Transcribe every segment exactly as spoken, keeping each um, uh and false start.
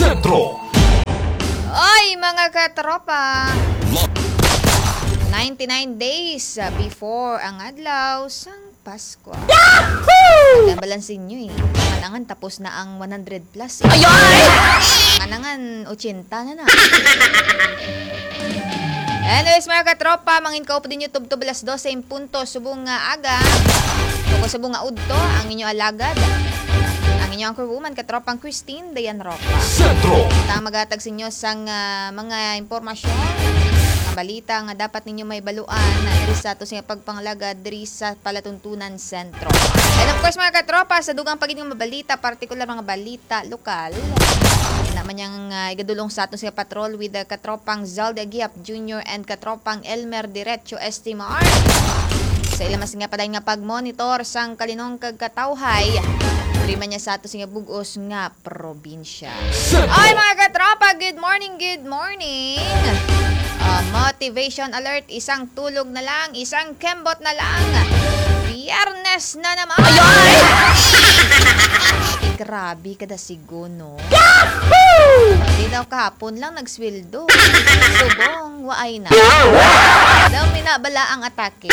Sentro. Oy, mga katropa, ninety-nine days before ang adlaw sang Pasko. Yahoo! Nabalansin nyo eh. Manangan tapos na ang one hundred plus eh. Ayoy! Manangan eighty na na. Anyways, mga katropa, mangin ka po din yung tubto balas twelve in punto subong nga aga. Tuko subong nga udto ang inyo alagad. Ang inyo anchorwoman, katropang Christine Dayan Roca. Sentro. Ita magatag sa inyo sang uh, mga impormasyon, mga balita nga dapat ninyo may baluan na diri sa ato sa pagpanglagad diri sa Palatuntunan Sentro. And of course, mga katropa, sa dugang pagiging mabalita, partikular mga balita lokal, naman yung uh, igadulong sa ato sa patrol with the katropang Zalda Giap Junior and katropang Elmer Diretso Estimar. Sa ilang mas nga paday nga pag-monitor sang kalinong kagkatawhay, diri man niya sa ato sa bugos nga probinsya. Ay mga katropa, good morning, good morning. Uh, motivation alert, isang tulog na lang, isang kembot na lang. Biyernes na naman. Ayoy! Grabe kada sigono. Yahoo! Di daw kahapon lang nagsweldo. Subong, waay na. Daw minabala ang atake.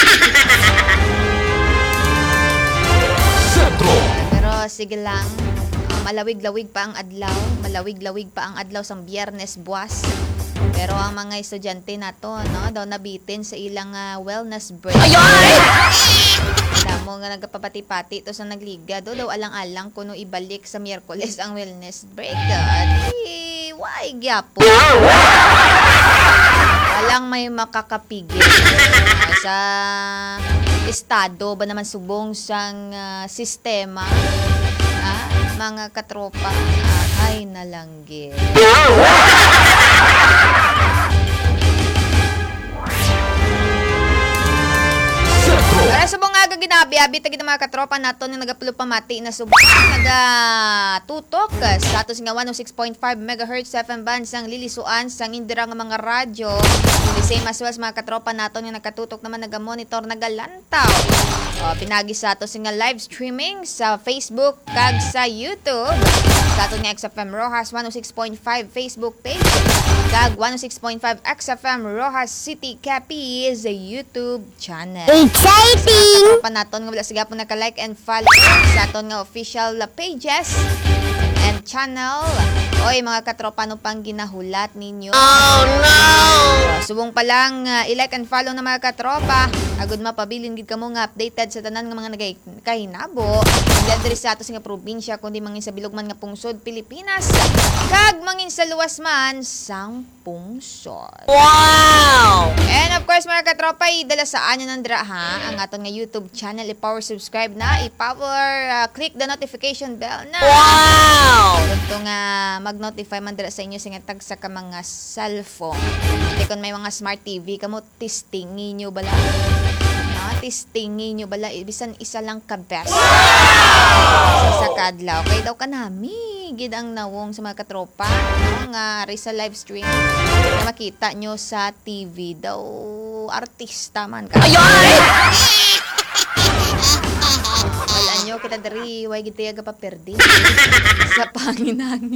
Sentro. Pero sige lang, uh, malawig-lawig pa ang adlaw. Malawig-lawig pa ang adlaw sang Biyernes buwas. Pero ang mga estudyante na to, no, daw nabitin sa ilang uh, wellness break. Ayoy! Alam mo nga nagpapati-pati to sa nagliga. Do daw alang-alang kuno ibalik sa Miyerkules ang wellness break. Adi, why gyapo? Walang may makakapigil uh, sa estado ba naman subong sang uh, sistema. Ah, mga katropa, ah, ay nalanggit. Para subong nga ginabi-abi tagi ng mga katropa nato na nagapulo pamati na subong nagatutok sa ato nga one oh six point five megahertz F M band sang lilisuan sang indira nga mga radyo. The same as well mga katropa nato nga nakatutok naman naga-monitor nagalantaw. O, pinagi sa ato nga live streaming sa Facebook kag sa YouTube. Sa ato nga X F M Rojas one oh six point five Facebook page kag one oh six point five X F M Rojas City Capiz YouTube channel. Exciting! Sa katropa naton nga wala siga po naka-like and follow sa aton nga official pages and channel. Oy mga katropa, no pang ginahulat ninyo? Oh no! Subong pa lang uh, i-like and follow na mga katropa. Agud mapabilin gid kamo nga updated sa tanan nga mga nagkahinabo. Hindi diri sa ato nga probinsya kundi mangin sa bilog man nga pungsod Pilipinas. Kag mangin sa luwas man sang pungsod. Wow! And of course mga katropa, idala sa anyo nandra ha ang aton nga YouTube channel, i-power subscribe na, i-power uh, click the notification bell na. Wow! Ito nga mag-notify man dira sa inyo sa nga tag sa ka mga cellphone. Hindi kung may mga smart T V kamo testingin nyo bala. No, testingin nyo bala bisan isa lang ka best. Sa, sa kadlaw kay daw kanami gid ang nawong sa mga katropa no, nga ri sa live stream na makita nyo sa T V daw artista man ka. Ayoy! Wala nyo kita dari way gid tiyaga pa perdi sa panginangin.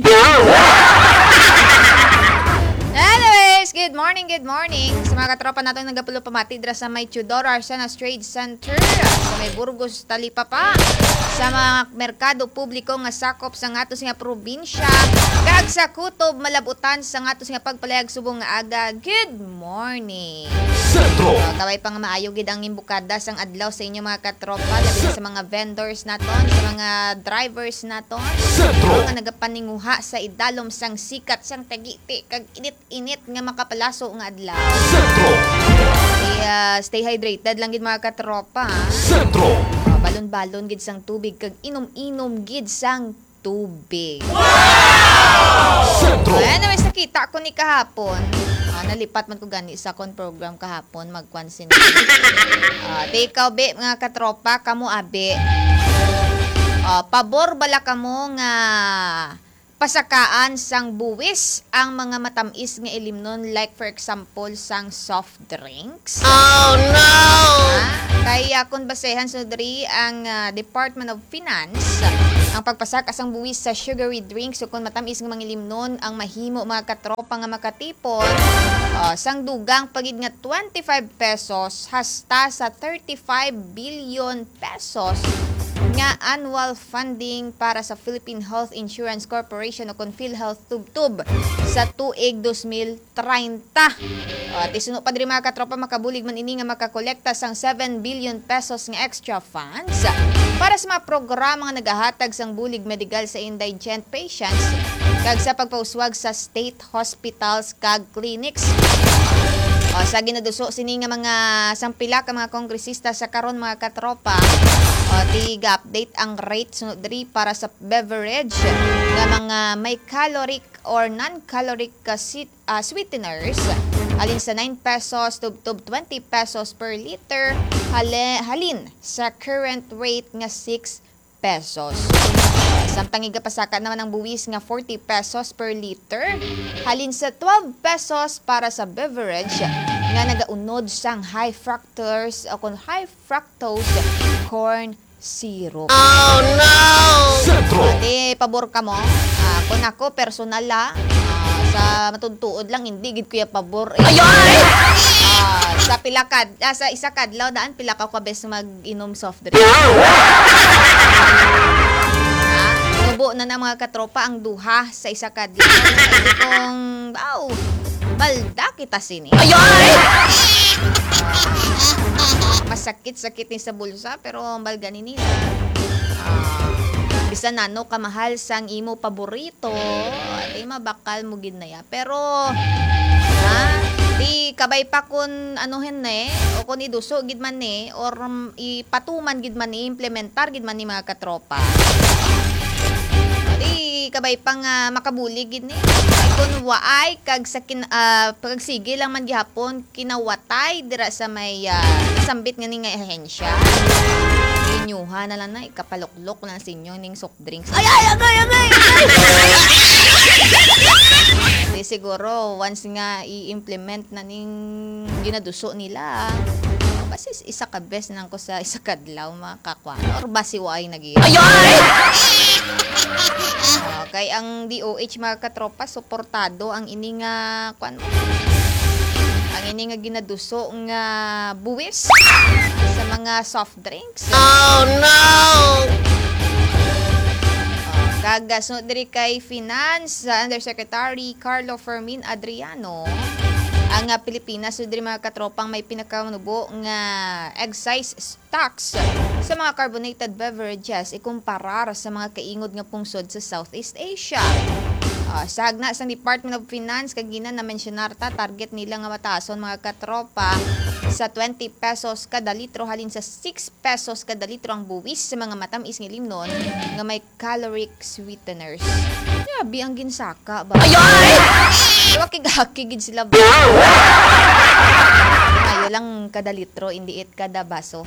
Anyways, good morning, good morning. Sa mga katropa natin nagapulo pamati dira sa may Tudor Arsenas Trade Center, sa may Burgos Talipapa, sa mga merkado publiko nga sakop sa ngatos nga probinsya, kag sa kutob malabutan sa ngatos nga pagpalayag subong nga aga. Good morning. Sentro. So, kaway pang maayo gid ang imbukada sang adlaw sa inyo mga katropa, labi na sa mga vendors naton, sa mga drivers naton, Sentro. nga nagapaninguha sa idalom sang sikat sang tagiti kag init-init nga makapalaso nga adlaw. Sentro. Kaya stay hydrated lang gid mga katropa. Ha? Sentro. Uh, balon-balon gid sang tubig kag inom-inom gid sang tubig. Sentro. So, anyways, nakita ko ni kahapon. Uh, nalipat man ko gani sa kon program kahapon magkwansin. Uh, te ikaw be mga katropa kamo abe. Uh, pabor bala kamo nga pasakaan sang buwis ang mga matamis nga ilimnon, like for example sang soft drinks. Oh no! Ah, kaya kung basehan sa diri ang uh, Department of Finance, Ang pagpasak asang buwis sa sugary drinks so kung matamis nga mga limnon ang mahimo mga katropa nga makatipon uh, sang dugang pagid nga twenty-five pesos hasta sa thirty-five billion pesos nga annual funding para sa Philippine Health Insurance Corporation o kon PhilHealth tubtub sa tuig twenty thirty. At isuno pa diri mga katropa makabulig man ini nga makakolekta sang seven billion pesos nga extra funds para sa mga programa nga nagahatag sang bulig medical sa indigent patients kag sa pagpauswag sa state hospitals kag clinics. O, sa ginaduso sini nga mga sampila ka mga kongresista sa karon mga katropa o tiga update ang rate sunod diri para sa beverage nga mga may caloric or non-caloric ka sit, uh, sweeteners alin sa nine pesos tubtub twenty pesos per liter hali, halin sa current rate nga six pesos. Samtang igapasaka naman ang buwis nga forty pesos per liter halin sa twelve pesos para sa beverage nga nagaunod sang high fructose o kung high fructose corn syrup. Oh no! Sentro. Ate, pabor ka mo. Ah, kung ako personal la, ah, sa matuntuod lang hindi gid ko ya pabor. Eh. Ah, sa pilakad, ah, sa isa kadlaw daan pila ka kabes mag-inom soft drink. Nubo na na mga katropa ang duha sa isa kadlaw. Ito kong, wow, balda kita sini. Masakit-sakit ni sa bulsa pero balgani nila. Ah, bisan nano kamahal sang imo paborito, di mabakal mo gid na ya. Pero ha, di kabay pa kun anuhin na eh, o kun iduso gid man eh, or um, ipatuman gid man eh, implementar gid man ni mga katropa. Di kabay pa nga makabuli gid ni. Ay kun waay kag sa kin uh, pagsige lang man gihapon kinawatay dira sa may uh, sambit nga ni nga ehensya. Inyuha na lang na ikapaluklok na sa inyo ning soft drinks. Ay ay agay agay. Di siguro once nga i-implement na ning ginaduso nila. Basis isa ka best nang ko sa isa kadlaw makakwa or basi waay nagi. Ay ay. Okay, ang D O H mga katropa suportado ang ini nga kwan ang ini nga ginaduso nga buwis sa mga soft drinks. Oh no! Kaga sunod diri kay Finance uh, Undersecretary Carlo Fermin Adriano ang uh, Pilipinas so diri mga katropang may pinakanubo nga excise tax sa mga carbonated beverages ikumparar sa mga kaingod nga pungsod sa Southeast Asia. Uh, sa hagna sa Department of Finance kagina na mensyonar ta target nila nga matason mga katropa sa twenty pesos kada litro halin sa six pesos kada litro ang buwis sa mga matamis nga limnon nga may caloric sweeteners. Grabe ang ginsaka ba? Diwa kigakigid sila ba? Ayo lang kada litro, hindi it kada baso.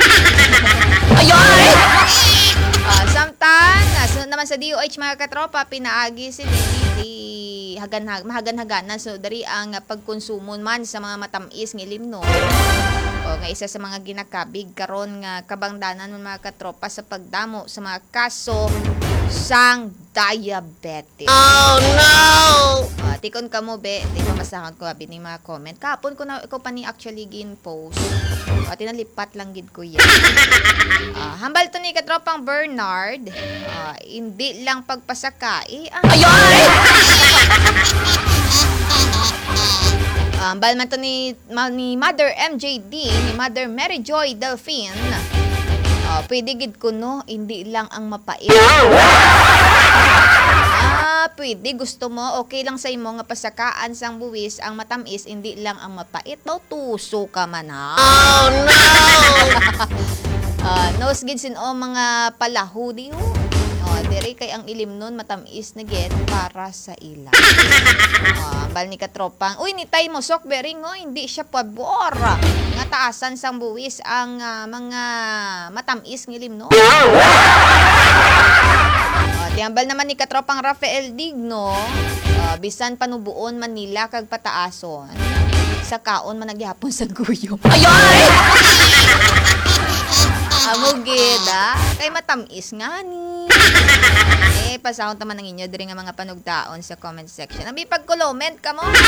Uh, samtang, sunod naman sa D O H mga katropa, pinaagi si Dili hagan mahagan-haganan so dari ang pagkonsumo man sa mga matamis nga limnon. O nga isa sa mga ginakabig karon nga kabangdanan ng mga katropa sa pagdamo sa mga kaso sang diabetes. Oh no! Uh, tikon ka mo be, di ko masahan ko abi ni mga comment. Kapon ko na ko pa ni actually gin post. Uh, tinalipat lang gid ko yan. Uh, hambal to ni katropang Bernard. Uh, hindi lang pagpasakay. Ah, Uh, hambal man to ni, ma, ni Mother M J D, ni Mother Mary Joy Delphine. Uh, pwede gid ko no, hindi lang ang mapait. Ah, pwede gusto mo, okay lang sa imo nga pasakaan sang buwis ang matamis, hindi lang ang mapait. Mautuso ka man ha. Oh no! uh, Nos gid sin o mga palaho di ho. Oh, dere kay ang ilim nun matamis na get para sa ila. Uh, bal ni katropang, uy ni tay mo sok bering oh, hindi siya pabor. Nga taasan sang buwis ang uh, mga matamis ng ilim no. Uh, tiambal naman ni katropang Rafael Digno, uh, bisan panubuon Manila kag pataason. Sa kaon man nagyapon sa guyo. Ayoy! Amugid ah, kay matamis nga ni. pasahon taman ng inyo diri nga mga panugdaon sa comment section. Abi pagkuloment ka mo.